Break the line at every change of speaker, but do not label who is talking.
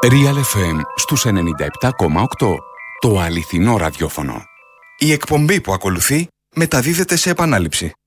Real FM στους 97,8. Το αληθινό ραδιόφωνο.
Η εκπομπή που ακολουθεί μεταδίδεται σε επανάληψη.